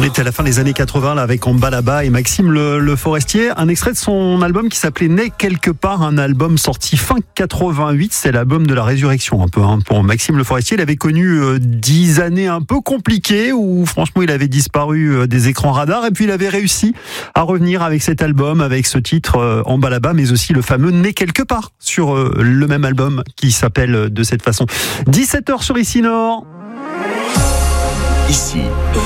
était à la fin des années 80 là, avec Amba là-bas et Maxime le Forestier. Un extrait de son album qui s'appelait Né quelque part, un album sorti fin 88. C'est l'album de la résurrection un peu pour Maxime le Forestier. Il avait connu 10 années un peu compliquées où franchement il avait disparu des écrans radars et puis il avait réussi à revenir avec cet album, avec ce titre Amba là-bas, mais aussi le fameux Né quelque part sur le même album qui s'appelle de cette façon. 17h sur Ici Nord. Ici,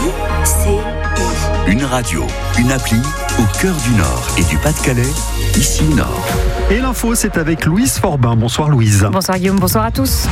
une radio, une appli au cœur du Nord et du Pas-de-Calais, Ici Nord. Et l'info, c'est avec Louise Forbin. Bonsoir Louise. Bonsoir Guillaume, bonsoir à tous.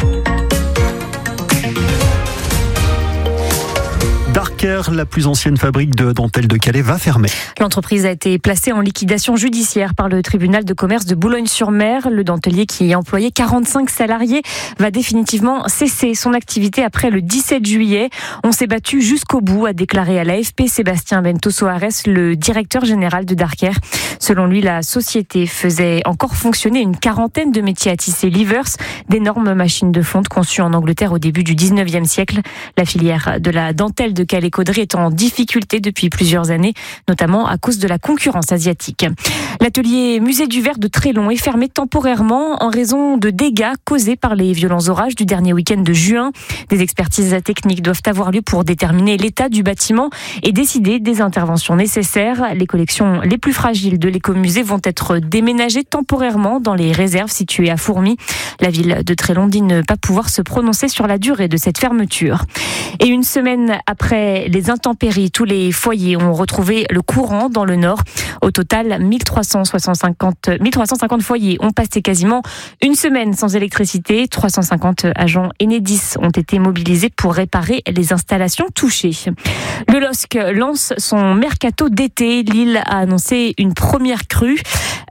Darker, la plus ancienne fabrique de dentelle de Calais, va fermer. L'entreprise a été placée en liquidation judiciaire par le tribunal de commerce de Boulogne-sur-Mer. Le dentelier qui employait 45 salariés va définitivement cesser son activité après le 17 juillet. On s'est battu jusqu'au bout, a déclaré à l'AFP Sébastien Bento Soares, le directeur général de Darker. Selon lui, la société faisait encore fonctionner une quarantaine de métiers à tisser Livers, d'énormes machines de fonte conçues en Angleterre au début du 19e siècle. La filière de la dentelle de Calais-Caudry est en difficulté depuis plusieurs années, notamment à cause de la concurrence asiatique. L'atelier Musée du Verre de Trélon est fermé temporairement en raison de dégâts causés par les violents orages du dernier week-end de juin. Des expertises techniques doivent avoir lieu pour déterminer l'état du bâtiment et décider des interventions nécessaires. Les collections les plus fragiles de l'écomusée vont être déménagées temporairement dans les réserves situées à Fourmies. La ville de Trélon dit ne pas pouvoir se prononcer sur la durée de cette fermeture. Et une semaine après les intempéries, tous les foyers ont retrouvé le courant dans le Nord. Au total, 1350 foyers ont passé quasiment une semaine sans électricité. 350 agents Enedis ont été mobilisés pour réparer les installations touchées. Le LOSC lance son mercato d'été. Lille a annoncé une première recrue.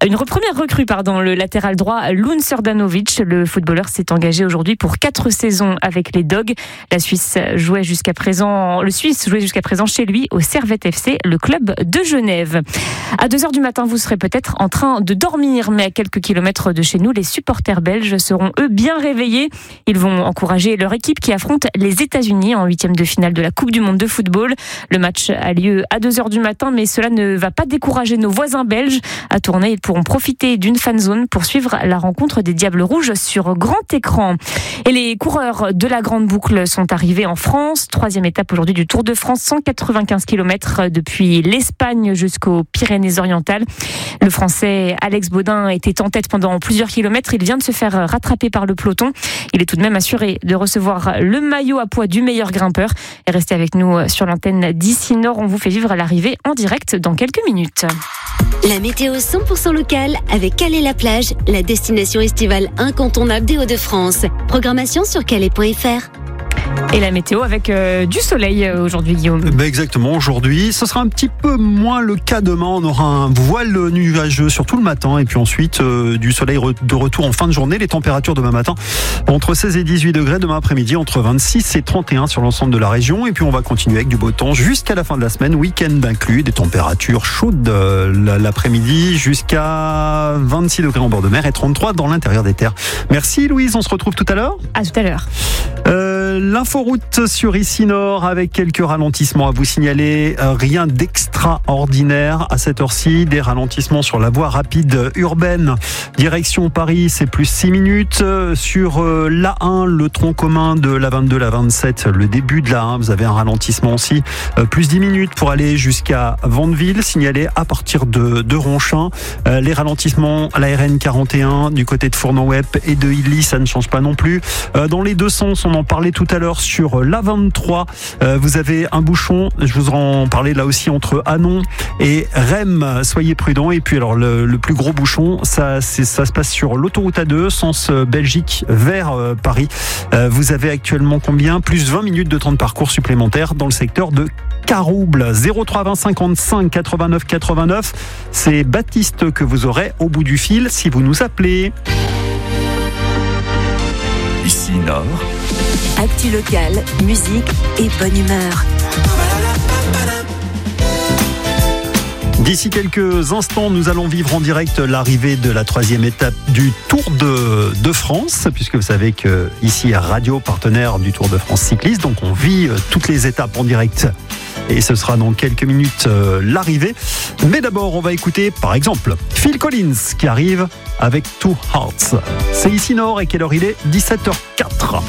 Le latéral droit Loun Srdanovic. Le footballeur s'est engagé aujourd'hui pour 4 saisons avec les Dogs. Le Suisse jouait jusqu'à présent chez lui au Servette FC, le club de Genève. À 2h du matin, vous serez peut-être en train de dormir, mais à quelques kilomètres de chez nous, les supporters belges seront eux bien réveillés. Ils vont encourager leur équipe qui affronte les États-Unis en 8e de finale de la Coupe du Monde de football. Le match a lieu à 2h du matin, mais cela ne va pas décourager nos voisins belges. À Tournai, ils pourront profiter d'une fanzone pour suivre la rencontre des Diables Rouges sur grand écran. Et les coureurs de la Grande Boucle sont arrivés en France. 3e étape aujourd'hui du Tour de France, 195 km depuis l'Espagne jusqu'aux Pyrénées-Orientales. Le Français Alex Baudin était en tête pendant plusieurs kilomètres. Il vient de se faire rattraper par le peloton. Il est tout de même assuré de recevoir le maillot à poids du meilleur grimpeur. Et restez avec nous sur l'antenne d'Ici Nord. On vous fait vivre l'arrivée en direct dans quelques minutes. La météo 100% locale avec Calais-la-Plage, la destination estivale incontournable des Hauts-de-France. Programmation sur calais.fr. Et la météo avec du soleil aujourd'hui, Guillaume. Exactement, aujourd'hui. Ce sera un petit peu moins le cas demain. On aura un voile nuageux sur tout le matin et puis ensuite du soleil de retour en fin de journée. Les températures demain matin entre 16 et 18 degrés. Demain après-midi entre 26 et 31 sur l'ensemble de la région. Et puis on va continuer avec du beau temps jusqu'à la fin de la semaine, week-end inclus. Des températures chaudes l'après-midi jusqu'à 26 degrés en bord de mer et 33 dans l'intérieur des terres. Merci Louise, on se retrouve tout à l'heure. À tout à l'heure. L'inforoute sur Ici Nord avec quelques ralentissements à vous signaler. Rien d'extraordinaire à cette heure-ci. Des ralentissements sur la voie rapide urbaine. Direction Paris, c'est plus 6 minutes. Sur l'A1, le tronc commun de la 22, la 27, le début de l'A1, vous avez un ralentissement aussi. Plus 10 minutes pour aller jusqu'à Vandeville, signalé à partir de Ronchin. Les ralentissements à la RN 41 du côté de Fournon-Wep et de Illy, ça ne change pas non plus. Dans les deux sens, on en parlait tout à l'heure sur l'A23. Vous avez un bouchon, je vous en parlais là aussi entre Anon et Rem. Soyez prudents. Et puis alors le plus gros bouchon, ça se passe sur l'autoroute A2, sens Belgique vers Paris. Vous avez actuellement combien ? Plus 20 minutes de temps de parcours supplémentaire dans le secteur de Carouble. 03 20 55 89 89. C'est Baptiste que vous aurez au bout du fil si vous nous appelez. Ici Nord. Actu local, musique et bonne humeur. D'ici quelques instants, nous allons vivre en direct l'arrivée de la 3e étape du Tour de France, puisque vous savez qu'ici, Radio, partenaire du Tour de France cycliste, donc on vit toutes les étapes en direct et ce sera dans quelques minutes l'arrivée. Mais d'abord, on va écouter par exemple Phil Collins qui arrive avec Two Hearts. C'est ici Nord et quelle heure il est ? 17h04.